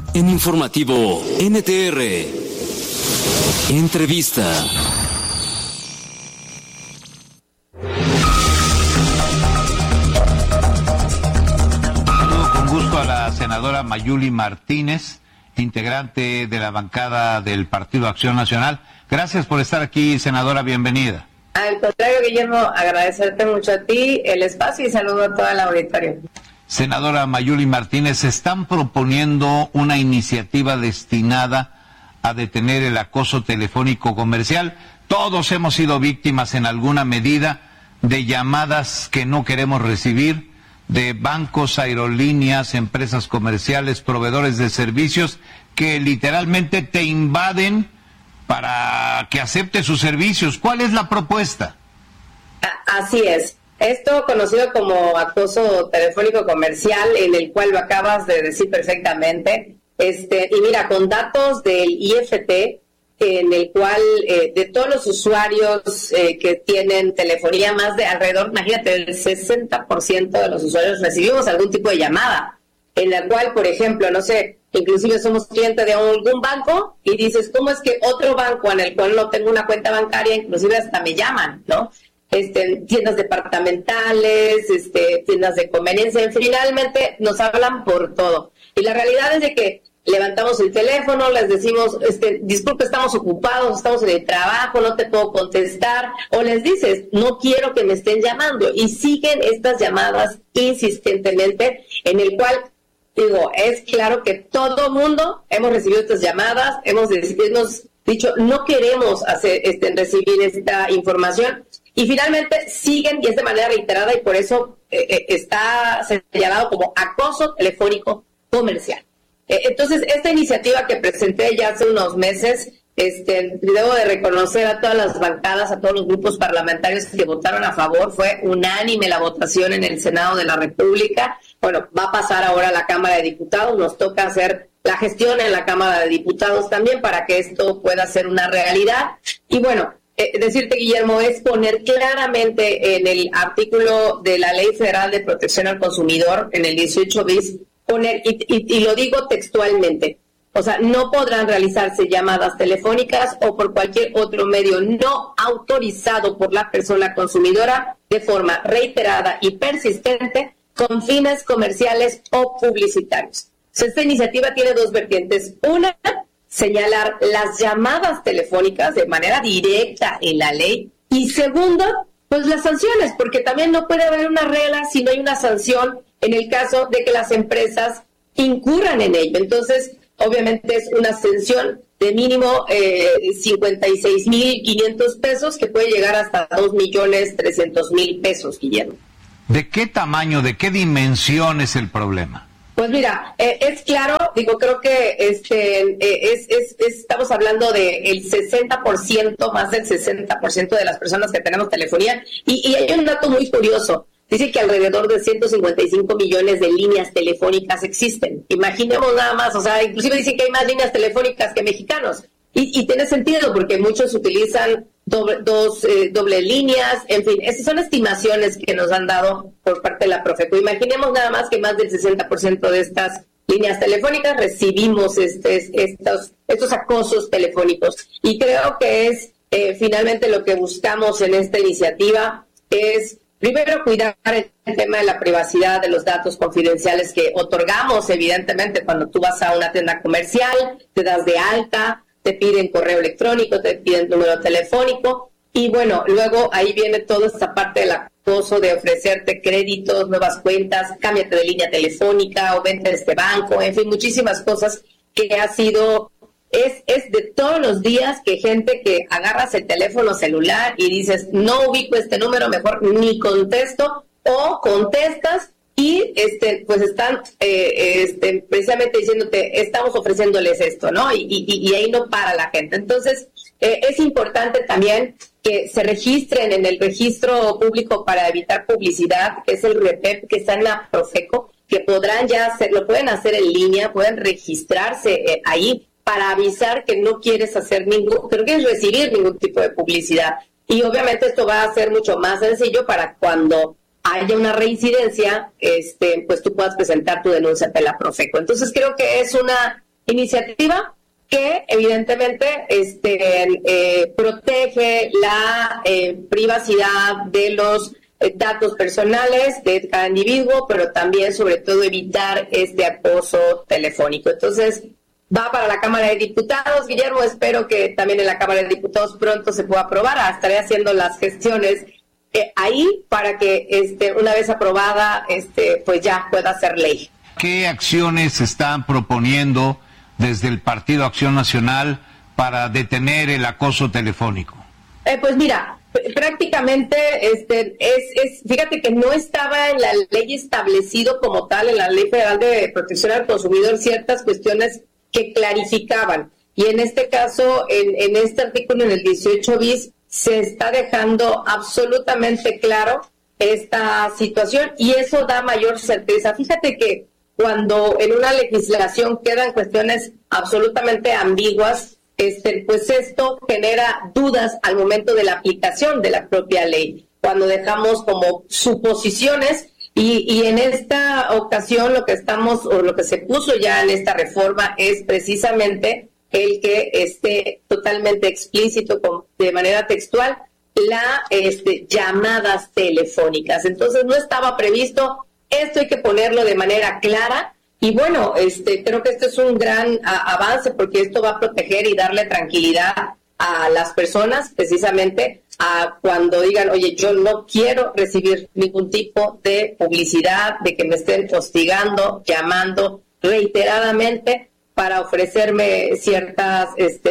En Informativo NTR. Entrevista. Saludo con gusto a la senadora Mayuli Martínez, integrante de la bancada del Partido Acción Nacional. Gracias por estar aquí, senadora, bienvenida. Al contrario, Guillermo, agradecerte mucho a ti el espacio y saludo a toda la auditorio. Senadora Mayuli Martínez, están proponiendo una iniciativa destinada a detener el acoso telefónico comercial. Todos hemos sido víctimas en alguna medida de llamadas que no queremos recibir, de bancos, aerolíneas, empresas comerciales, proveedores de servicios que literalmente te invaden para que acepte sus servicios. ¿Cuál es la propuesta? Así es. Esto conocido como acoso telefónico comercial, en el cual lo acabas de decir perfectamente. Y mira, con datos del IFT, en el cual de todos los usuarios que tienen telefonía, más de alrededor, imagínate, el 60% de los usuarios recibimos algún tipo de llamada, en la cual, por ejemplo, no sé, inclusive somos clientes de algún banco y dices, ¿cómo es que otro banco en el cual no tengo una cuenta bancaria, inclusive hasta me llaman, ¿no? Tiendas departamentales, tiendas de conveniencia, finalmente nos hablan por todo. Y la realidad es de que levantamos el teléfono, les decimos, disculpe, estamos ocupados, estamos en el trabajo, no te puedo contestar, o les dices, no quiero que me estén llamando, y siguen estas llamadas insistentemente, en el cual, digo, es claro que todo mundo hemos recibido estas llamadas, hemos dicho, no queremos recibir esta información, y finalmente siguen, y es de manera reiterada, y por eso está señalado como acoso telefónico comercial. Entonces, esta iniciativa que presenté ya hace unos meses, debo de reconocer a todas las bancadas, a todos los grupos parlamentarios que votaron a favor, fue unánime la votación en el Senado de la República. Bueno, va a pasar ahora a la Cámara de Diputados, nos toca hacer la gestión en la Cámara de Diputados también para que esto pueda ser una realidad. Y bueno, decirte, Guillermo, es poner claramente en el artículo de la Ley Federal de Protección al Consumidor, en el 18 bis, poner, y lo digo textualmente, o sea, no podrán realizarse llamadas telefónicas o por cualquier otro medio no autorizado por la persona consumidora de forma reiterada y persistente con fines comerciales o publicitarios. Esta iniciativa tiene dos vertientes. Una, señalar las llamadas telefónicas de manera directa en la ley. Y segunda, pues las sanciones, porque también no puede haber una regla si no hay una sanción en el caso de que las empresas incurran en ello. Entonces, obviamente es una sanción de mínimo 56,500 pesos, que puede llegar hasta 2,300,000 pesos, Guillermo. ¿De qué tamaño, de qué dimensión es el problema? Pues mira, es claro, digo, creo que estamos hablando del 60%, más del 60% de las personas que tenemos telefonía, y hay un dato muy curioso. Dice que alrededor de 155 millones de líneas telefónicas existen. Imaginemos nada más, o sea, inclusive dicen que hay más líneas telefónicas que mexicanos. Y tiene sentido porque muchos utilizan doble líneas, en fin, esas son estimaciones que nos han dado por parte de la Profeco. Imaginemos nada más que más del 60% de estas líneas telefónicas recibimos estos acosos telefónicos. Y creo que es finalmente lo que buscamos en esta iniciativa es primero cuidar el tema de la privacidad de los datos confidenciales que otorgamos, evidentemente, cuando tú vas a una tienda comercial, te das de alta, te piden correo electrónico, te piden número telefónico, y bueno, luego ahí viene toda esta parte del acoso de ofrecerte créditos, nuevas cuentas, cámbiate de línea telefónica o vente de este banco, en fin, muchísimas cosas que ha sido, es de todos los días que gente que agarras el teléfono celular y dices, no ubico este número, mejor ni contesto, o contestas y pues están precisamente diciéndote, estamos ofreciéndoles esto, ¿no? Y ahí no para la gente. Entonces, es importante también que se registren en el registro público para evitar publicidad, que es el REPEP, que está en la Profeco, que podrán ya hacer, lo pueden hacer en línea, pueden registrarse ahí para avisar que no quieres hacer que no quieres recibir ningún tipo de publicidad. Y obviamente esto va a ser mucho más sencillo para cuando haya una reincidencia, pues tú puedas presentar tu denuncia ante la Profeco. Entonces creo que es una iniciativa que evidentemente protege la privacidad de los datos personales de cada individuo, pero también, sobre todo, evitar este acoso telefónico. Entonces, va para la Cámara de Diputados, Guillermo. Espero que también en la Cámara de Diputados pronto se pueda aprobar. Estaré haciendo las gestiones ahí para que una vez aprobada, pues ya pueda ser ley. ¿Qué acciones se están proponiendo desde el Partido Acción Nacional para detener el acoso telefónico? Pues mira, prácticamente fíjate que no estaba en la ley establecido como tal, en la Ley Federal de Protección al Consumidor, ciertas cuestiones que clarificaban. Y en este caso, en este artículo, en el 18 bis, se está dejando absolutamente claro esta situación y eso da mayor certeza. Fíjate que cuando en una legislación quedan cuestiones absolutamente ambiguas, pues esto genera dudas al momento de la aplicación de la propia ley, cuando dejamos como suposiciones y en esta ocasión lo que se puso ya en esta reforma es precisamente el que esté totalmente explícito de manera textual las llamadas telefónicas. Entonces no estaba previsto, esto hay que ponerlo de manera clara. Y bueno, creo que esto es un gran avance porque esto va a proteger y darle tranquilidad a las personas, precisamente cuando digan, oye, yo no quiero recibir ningún tipo de publicidad, de que me estén hostigando, llamando reiteradamente para ofrecerme ciertas,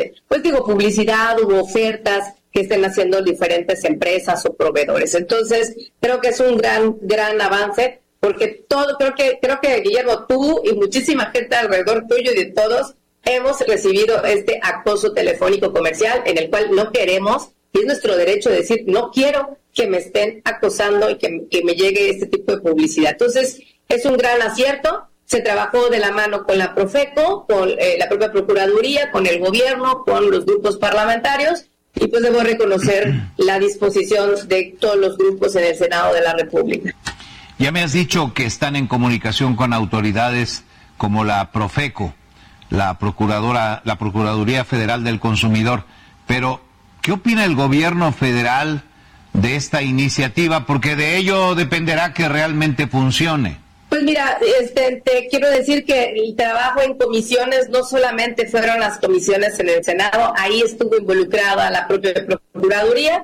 publicidad u ofertas que estén haciendo diferentes empresas o proveedores. Entonces, creo que es un gran avance. Porque creo que Guillermo, tú y muchísima gente alrededor tuyo y de todos hemos recibido este acoso telefónico comercial en el cual no queremos, y es nuestro derecho de decir, no quiero que me estén acosando y que me llegue este tipo de publicidad. Entonces, es un gran acierto. Se trabajó de la mano con la Profeco, con la propia Procuraduría, con el gobierno, con los grupos parlamentarios, y pues debo reconocer la disposición de todos los grupos en el Senado de la República. Ya me has dicho que están en comunicación con autoridades como la Profeco, la Procuraduría Federal del Consumidor, pero ¿qué opina el gobierno federal de esta iniciativa? Porque de ello dependerá que realmente funcione. Pues mira, te quiero decir que el trabajo en comisiones no solamente fueron las comisiones en el Senado, ahí estuvo involucrada la propia Procuraduría.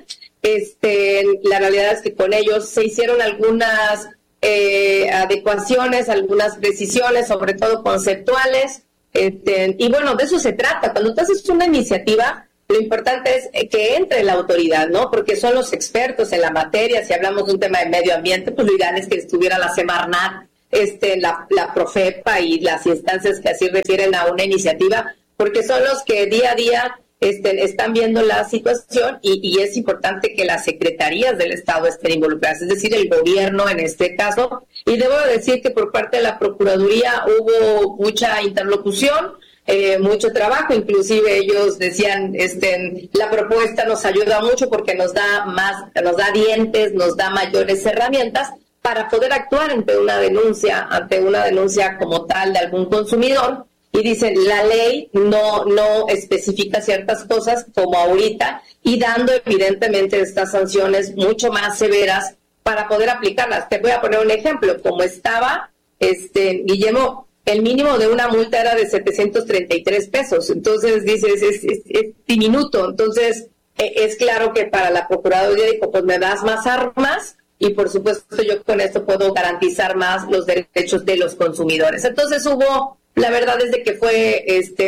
La realidad es que con ellos se hicieron algunas adecuaciones, algunas precisiones, sobre todo conceptuales, y bueno, de eso se trata. Cuando tú haces una iniciativa, lo importante es que entre la autoridad, ¿no? Porque son los expertos en la materia. Si hablamos de un tema de medio ambiente, pues lo ideal es que estuviera la Semarnat, la Profepa y las instancias que así refieren a una iniciativa, porque son los que día a día están viendo la situación y es importante que las secretarías del Estado estén involucradas, es decir, el gobierno en este caso. Y debo decir que por parte de la Procuraduría hubo mucha interlocución, mucho trabajo, inclusive ellos decían, la propuesta nos ayuda mucho porque nos da dientes, nos da mayores herramientas para poder actuar ante una denuncia como tal de algún consumidor. Y dicen, la ley no especifica ciertas cosas como ahorita y dando evidentemente estas sanciones mucho más severas para poder aplicarlas. Te voy a poner un ejemplo. Como estaba, Guillermo, el mínimo de una multa era de 733 pesos. Entonces, dices, es diminuto. Entonces, es claro que para la Procuraduría dijo, pues me das más armas y por supuesto yo con esto puedo garantizar más los derechos de los consumidores. Entonces la verdad es de que fue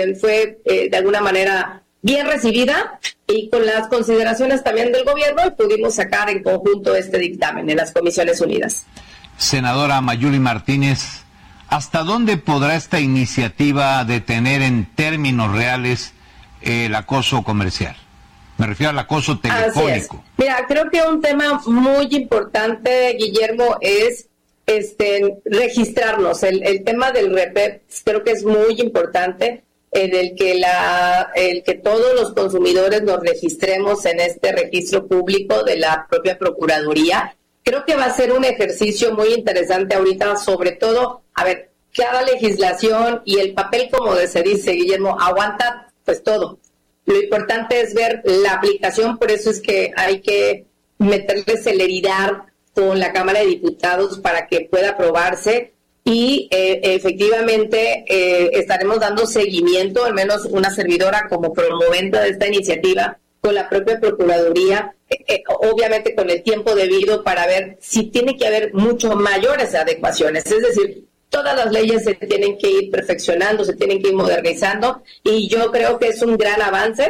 de alguna manera bien recibida y con las consideraciones también del gobierno pudimos sacar en conjunto este dictamen en las Comisiones Unidas. Senadora Mayuli Martínez, ¿hasta dónde podrá esta iniciativa detener en términos reales el acoso comercial? Me refiero al acoso telefónico. Mira, creo que un tema muy importante, Guillermo, es registrarnos. El tema del REPEP creo que es muy importante, en el que todos los consumidores nos registremos en este registro público de la propia Procuraduría. Creo que va a ser un ejercicio muy interesante ahorita, sobre todo, cada legislación y el papel, como se dice, Guillermo, aguanta pues todo. Lo importante es ver la aplicación, por eso es que hay que meterle celeridad con la Cámara de Diputados para que pueda aprobarse y efectivamente estaremos dando seguimiento, al menos una servidora como promovente de esta iniciativa, con la propia Procuraduría, obviamente con el tiempo debido para ver si tiene que haber mucho mayores adecuaciones, es decir, todas las leyes se tienen que ir perfeccionando, se tienen que ir modernizando y yo creo que es un gran avance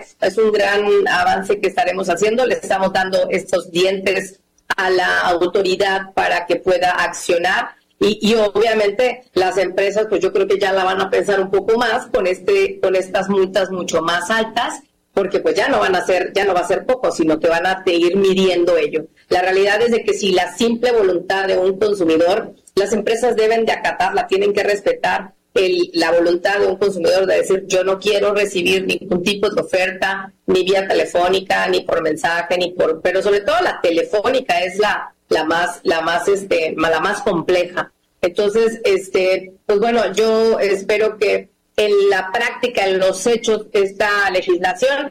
que estaremos haciendo, le estamos dando estos dientes a la autoridad para que pueda accionar y obviamente las empresas pues yo creo que ya la van a pensar un poco más con estas multas mucho más altas porque pues ya no va a ser poco, sino que van a seguir midiendo ello. La realidad es de que si la simple voluntad de un consumidor, las empresas deben de acatarla, tienen que respetar la voluntad de un consumidor de decir yo no quiero recibir ningún tipo de oferta, ni vía telefónica, ni por mensaje, pero sobre todo la telefónica es la más compleja. Entonces, pues bueno, yo espero que en la práctica, en los hechos, esta legislación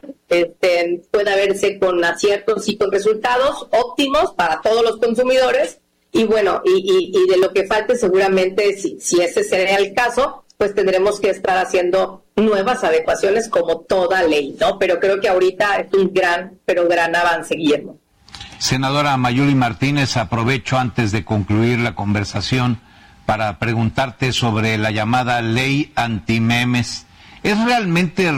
pueda verse con aciertos y con resultados óptimos para todos los consumidores. Y bueno, y de lo que falte seguramente, si ese sería el caso, pues tendremos que estar haciendo nuevas adecuaciones como toda ley, ¿no? Pero creo que ahorita es un gran avance, Guillermo. Senadora Mayuli Martínez, aprovecho antes de concluir la conversación para preguntarte sobre la llamada ley antimemes. ¿Es realmente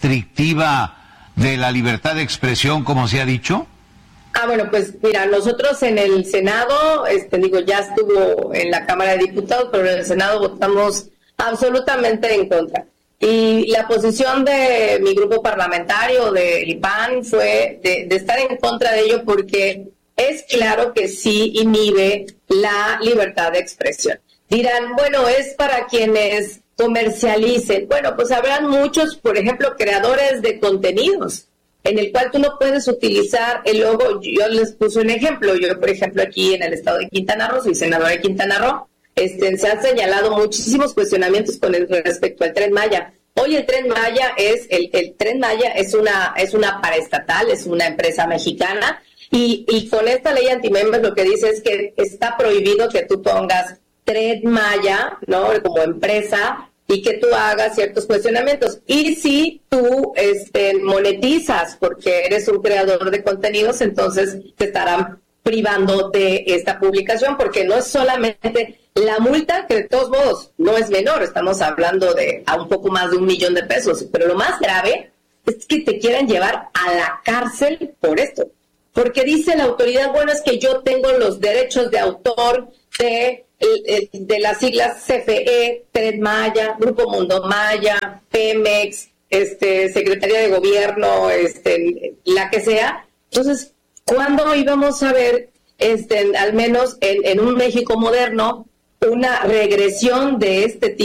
restrictiva de la libertad de expresión, como se ha dicho? Bueno, pues mira, nosotros en el Senado, ya estuvo en la Cámara de Diputados, pero en el Senado votamos absolutamente en contra. Y la posición de mi grupo parlamentario, del PAN, fue de estar en contra de ello porque es claro que sí inhibe la libertad de expresión. Dirán, bueno, es para quienes comercialicen. Bueno, pues habrán muchos, por ejemplo, creadores de contenidos, en el cual tú no puedes utilizar el logo. Yo les puse un ejemplo. Yo, por ejemplo, aquí en el estado de Quintana Roo, soy senadora de Quintana Roo, se han señalado muchísimos cuestionamientos con respecto al Tren Maya. Hoy el Tren Maya el Tren Maya es una paraestatal, es una empresa mexicana, y con esta ley antimemes lo que dice es que está prohibido que tú pongas Tren Maya, ¿no?, como empresa, y que tú hagas ciertos cuestionamientos. Y si tú monetizas porque eres un creador de contenidos, entonces te estarán privando de esta publicación, porque no es solamente la multa, que de todos modos no es menor, estamos hablando de a un poco más de $1 millón, pero lo más grave es que te quieran llevar a la cárcel por esto, porque dice la autoridad, bueno, es que yo tengo los derechos de autor de las siglas CFE, Tren Maya, Grupo Mundo Maya, Pemex, Secretaría de Gobierno, la que sea. Entonces, ¿cuándo íbamos a ver, al menos en un México moderno, una regresión de este tipo?